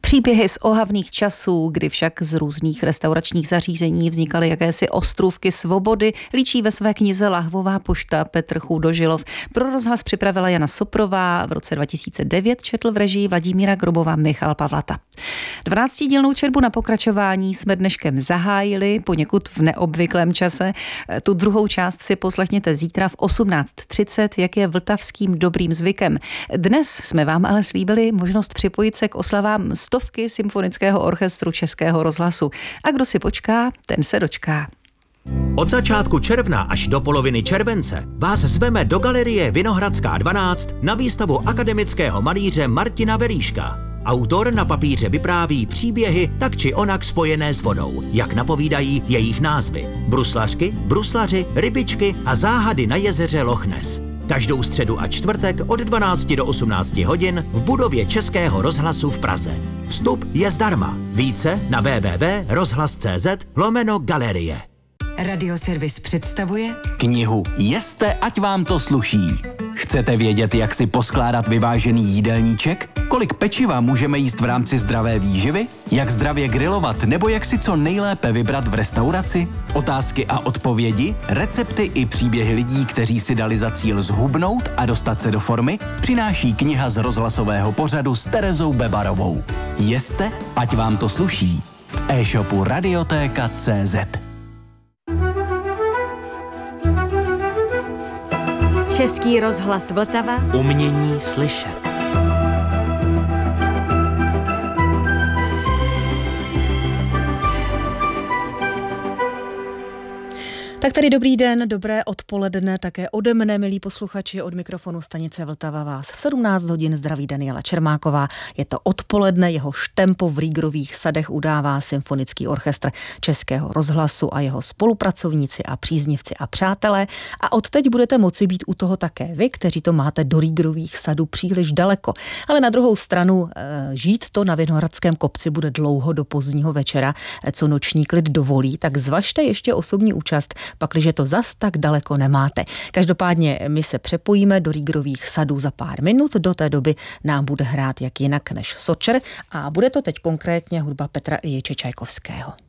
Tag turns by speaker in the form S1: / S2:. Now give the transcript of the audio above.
S1: Příběhy z ohavných časů, kdy však z různých restauračních zařízení vznikaly jakési ostrůvky svobody, líčí ve své knize Lahvová pošta Petr Chudožilov. Pro rozhlas připravila Jana Soprová, v roce 2009 četl v režii Vladimíra Grobova Michal Pavlata. 12dílnou četbu na pokračování jsme dneškem zahájili, poněkud v neobvyklém čase. Tu druhou část si poslechněte zítra v 18:30, jak je vltavským dobrým zvykem. Dnes jsme vám ale slíbili možnost připojit se k oslavám 100 symfonického orchestru Českého rozhlasu. A kdo si počká, ten se dočká.
S2: Od začátku června až do poloviny července vás zveme do galerie Vinohradská 12 na výstavu akademického malíře Martina Velíška. Autor na papíře vypráví příběhy tak či onak spojené s vodou, jak napovídají jejich názvy. Bruslařky, bruslaři, rybičky a záhady na jezeře Loch Ness. Každou středu a čtvrtek od 12 do 18 hodin v budově Českého rozhlasu v Praze. Vstup je zdarma. Více na www.rozhlas.cz/galerie.
S3: Radioservis představuje
S4: knihu Jeste, ať vám to sluší. Chcete vědět, jak si poskládat vyvážený jídelníček? Kolik pečiva můžeme jíst v rámci zdravé výživy? Jak zdravě grilovat nebo jak si co nejlépe vybrat v restauraci? Otázky a odpovědi, recepty i příběhy lidí, kteří si dali za cíl zhubnout a dostat se do formy, přináší kniha z rozhlasového pořadu s Terezou Bebarovou. Jeste, ať vám to sluší. V e-shopu Radiotéka.cz.
S3: Český rozhlas Vltava.
S4: Umění slyšet.
S1: Tak tady dobrý den, dobré odpoledne také ode mne, milí posluchači, od mikrofonu stanice Vltava vás v 17 hodin zdraví Daniela Čermáková. Je to odpoledne, jehož tempo v Rýgrových sadech udává Symfonický orchestr Českého rozhlasu a jeho spolupracovníci a příznivci a přátelé. A odteď budete moci být u toho také vy, kteří to máte do Rýgrových sadů příliš daleko. Ale na druhou stranu žít to na Vinohradském kopci bude dlouho do pozdního večera, co noční klid dovolí, tak zvažte ještě osobní účast, pakliže to zas tak daleko nemáte. Každopádně my se přepojíme do Rýgrových sadů za pár minut, do té doby nám bude hrát jak jinak než Sočer a bude to teď konkrétně hudba Petra Iljiče Čajkovského.